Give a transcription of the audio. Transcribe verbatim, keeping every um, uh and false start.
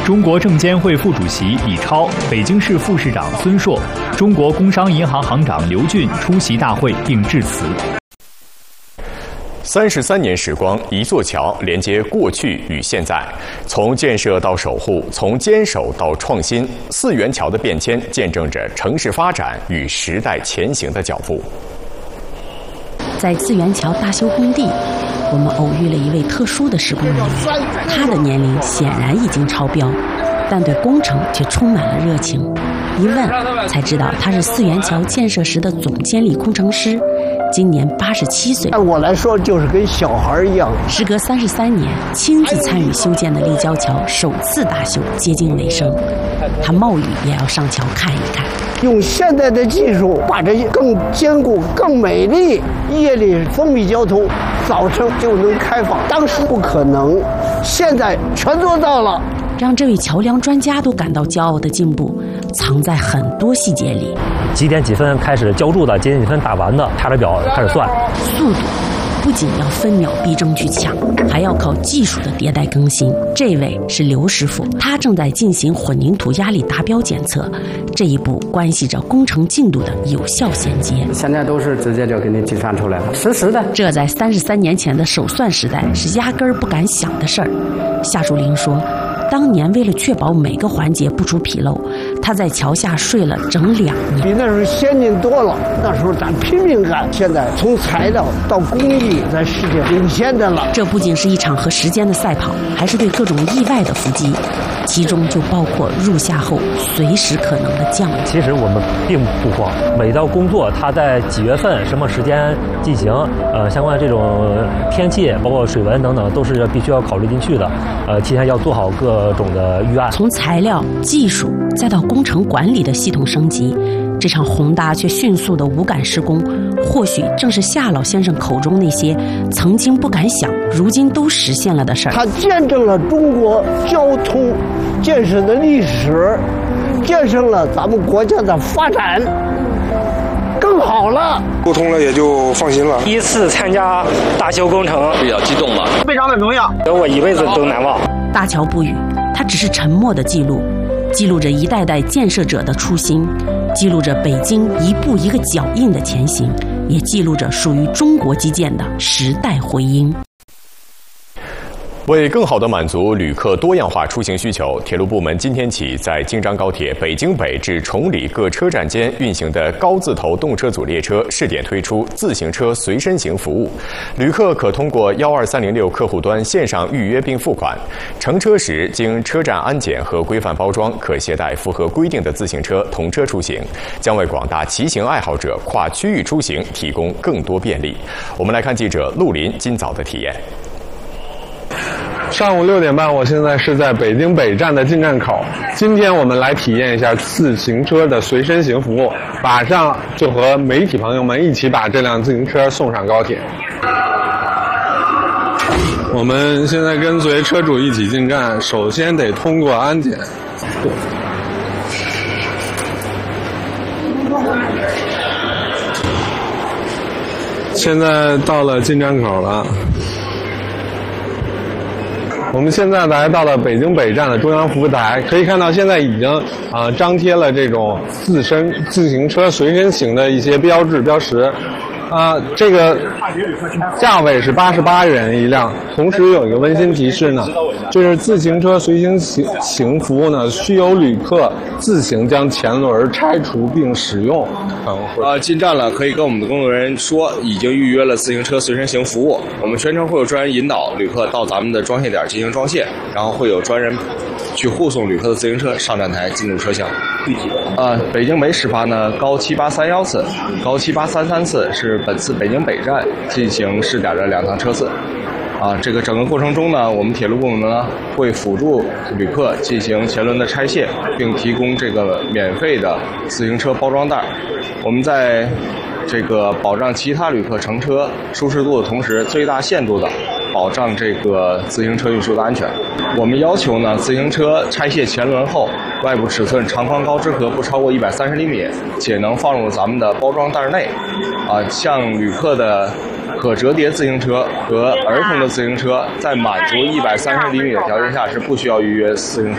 中国证监会副主席李超、北京市副市长孙硕、中国工商银行行长刘俊出席大会并致辞。 三十三年时光，一座桥连接过去与现在，从建设到守护，从坚守到创新，四元桥的变迁见证着城市发展与时代前行的脚步。 在四元桥大修工地，我们偶遇了一位特殊的施工人员，他的年龄显然已经超标，但对工程却充满了热情。一问才知道，他是四元桥建设时的总监理工程师，今年八十七岁。 按我来说，就是跟小孩一样。 时隔三十三年，亲自参与修建的立交桥首次大修接近尾声，他冒雨也要上桥看一看。 用现代的技术，把这更坚固、更美丽。夜里封闭交通，早晨就能开放。当时不可能，现在全做到了。 让这位桥梁专家都感到骄傲的进步，藏在很多细节里。 几点几分开始浇筑的，几点几分打完的，踏着表开始算。 速度不仅要分秒必争去抢，还要靠技术的迭代更新。这位是刘师傅，他正在进行混凝土压力达标检测，这一步关系着工程进度的有效衔接。 现在都是直接就给你计算出来了，实时的。 这在三十三年前的手算时代是压根儿不敢想的事儿。夏树林说，当年为了确保每个环节不出纰漏，他在桥下睡了整两年。 比那时候先进多了，那时候咱拼命干，现在从材料到工艺，在世界领先的了。 这不仅是一场和时间的赛跑，还是对各种意外的伏击，其中就包括入夏后随时可能的降雨。 其实我们并不慌，每道工作它在几月份、什么时间进行，呃，相关的这种天气，包括水文等等，都是必须要考虑进去的。呃，提前要做好各种的预案。 从材料、技术再到工程管理的系统升级，这场宏大却迅速的无感施工，或许正是夏老先生口中那些曾经不敢想，如今都实现了的事儿。 它见证了中国交通建设的历史，见证了咱们国家的发展更好了， 沟通了也就放心了。 第一次参加大修工程， 比较激动吧， 非常的荣耀，我一辈子都难忘。 大桥不语，它只是沉默的记录，记录着一代代建设者的初心，记录着北京一步一个脚印的前行，也记录着属于中国基建的时代回音。 为更好地满足旅客多样化出行需求，铁路部门今天起在京张高铁北京北至崇礼各车站间运行的高字头动车组列车试点推出自行车随身行服务，旅客可通过幺二三零六客户端线上预约并付款，乘车时经车站安检和规范包装，可携带符合规定的自行车同车出行，将为广大骑行爱好者跨区域出行提供更多便利。我们来看记者陆林今早的体验。 上午六点半，我现在是在北京北站的进站口。今天我们来体验一下自行车的随身行服务，马上就和媒体朋友们一起把这辆自行车送上高铁。我们现在跟随车主一起进站，首先得通过安检。现在到了进站口了。我们现在来到了北京北站的中央服务台，可以看到现在已经啊、呃、张贴了这种自身自行车随身行的一些标志标识，啊、呃，这个价位是八十八元一辆。同时有一个温馨提示呢，就是自行车随行行行服务呢，需由旅客自行将前轮拆除并使用。 啊，进站了，可以跟我们的工作人员说已经预约了自行车随身行服务。我们全程会有专人引导旅客到咱们的装卸点进行装卸，然后会有专人去护送旅客的自行车上站台进入车厢。具体的啊，北京北始发呢高七八三幺次，高七八三三次是本次北京北站进行试点的两趟车次。啊，这个整个过程中呢，我们铁路部门呢会辅助旅客进行前轮的拆卸，并提供这个免费的自行车包装袋。我们在这个保障其他旅客乘车舒适度的同时，最大限度的保障这个自行车运输的安全。我们要求呢，自行车拆卸前轮后，外部尺寸长宽高之和不超过一百三十厘米，且能放入咱们的包装袋内。啊，像旅客的可折叠自行车和儿童的自行车，在满足一百三十厘米的条件下是不需要预约自行车。